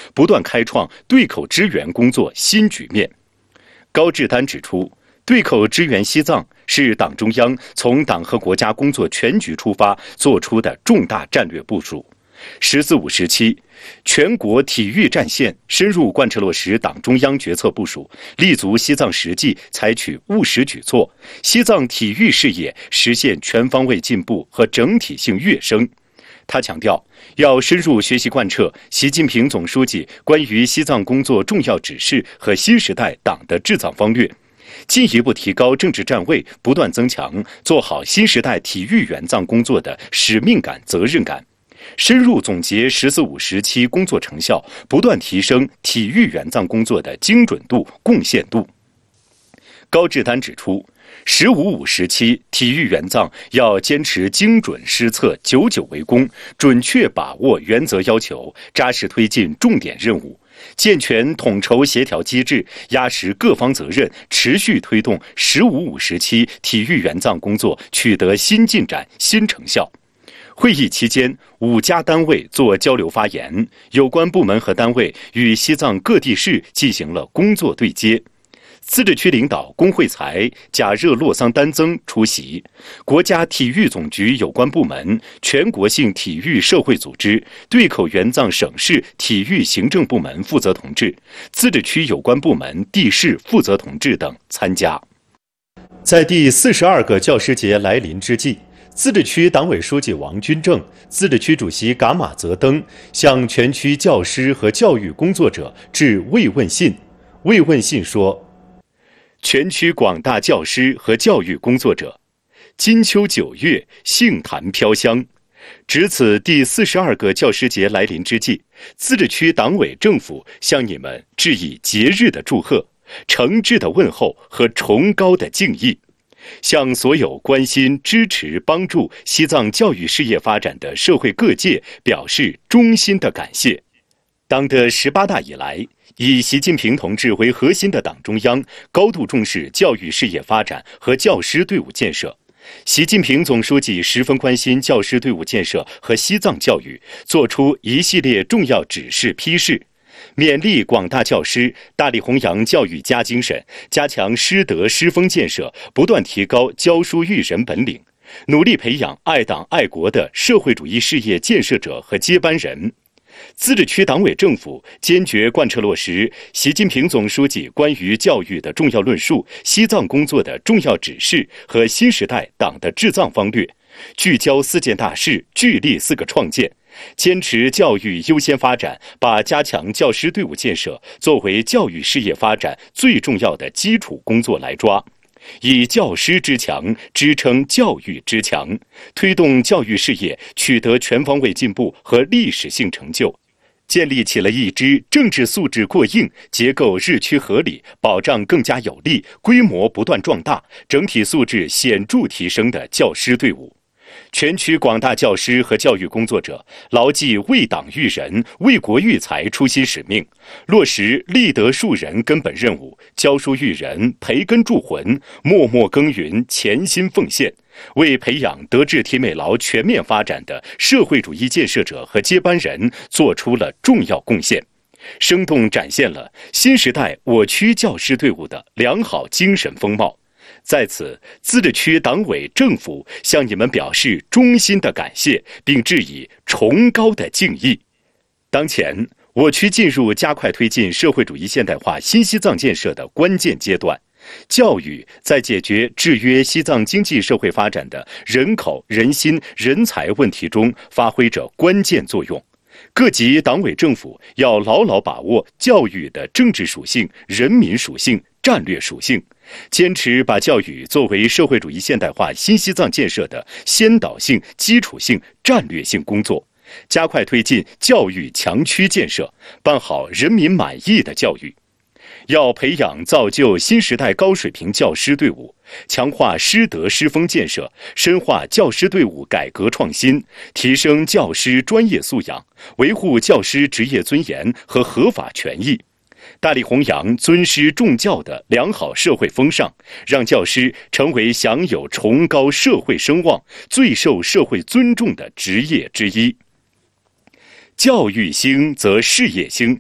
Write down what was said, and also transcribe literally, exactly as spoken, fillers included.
不断开创对口支援工作新局面。高志丹指出，对口支援西藏是党中央从党和国家工作全局出发做出的重大战略部署。十四五时期，全国体育战线深入贯彻落实党中央决策部署，立足西藏实际，采取务实举措，西藏体育事业实现全方位进步和整体性跃升。他强调，要深入学习贯彻习近平总书记关于西藏工作重要指示和新时代党的治藏方略，进一步提高政治站位，不断增强做好新时代体育援藏工作的使命感、责任感。深入总结“十四五”时期工作成效，不断提升体育援藏工作的精准度、贡献度。高志丹指出，“十五五”时期体育援藏要坚持精准施策、久久为功，准确把握原则要求，扎实推进重点任务，健全统筹协调机制，压实各方责任，持续推动“十五五”时期体育援藏工作取得新进展、新成效。会议期间，五家单位作交流发言，有关部门和单位与西藏各地市进行了工作对接。自治区领导龚慧才、贾热洛桑丹增出席，国家体育总局有关部门、全国性体育社会组织、对口援藏省市体育行政部门负责同志、自治区有关部门、地市负责同志等参加。在第四十二个教师节来临之际，自治区党委书记王军正、自治区主席噶玛泽登向全区教师和教育工作者致慰问信。慰问信说：“全区广大教师和教育工作者，金秋九月，杏坛飘香。值此第四十二个教师节来临之际，自治区党委政府向你们致以节日的祝贺、诚挚的问候和崇高的敬意。”向所有关心、支持、帮助西藏教育事业发展的社会各界表示衷心的感谢。党的十八大以来，以习近平同志为核心的党中央高度重视教育事业发展和教师队伍建设。习近平总书记十分关心教师队伍建设和西藏教育，作出一系列重要指示批示，勉励广大教师大力弘扬教育家精神，加强师德师风建设，不断提高教书育人本领，努力培养爱党爱国的社会主义事业建设者和接班人。自治区党委政府坚决贯彻落实习近平总书记关于教育的重要论述、西藏工作的重要指示和新时代党的治藏方略，聚焦四件大事，聚力四个创建，坚持教育优先发展，把加强教师队伍建设作为教育事业发展最重要的基础工作来抓，以教师之强支撑教育之强，推动教育事业取得全方位进步和历史性成就，建立起了一支政治素质过硬、结构日趋合理、保障更加有力、规模不断壮大、整体素质显著提升的教师队伍。全区广大教师和教育工作者牢记为党育人、为国育才初心使命，落实立德树人根本任务，教书育人、培根铸魂，默默耕耘、潜心奉献，为培养德智体美劳全面发展的社会主义建设者和接班人做出了重要贡献，生动展现了新时代我区教师队伍的良好精神风貌。在此，自治区党委政府向你们表示衷心的感谢，并致以崇高的敬意。当前，我区进入加快推进社会主义现代化新西藏建设的关键阶段，教育在解决制约西藏经济社会发展的人口、人心、人才问题中发挥着关键作用。各级党委政府要牢牢把握教育的政治属性、人民属性、战略属性，坚持把教育作为社会主义现代化新西藏建设的先导性、基础性、战略性工作，加快推进教育强区建设，办好人民满意的教育。要培养造就新时代高水平教师队伍，强化师德师风建设，深化教师队伍改革创新，提升教师专业素养，维护教师职业尊严和合法权益，大力弘扬尊师重教的良好社会风尚，让教师成为享有崇高社会声望、最受社会尊重的职业之一。教育兴则事业兴，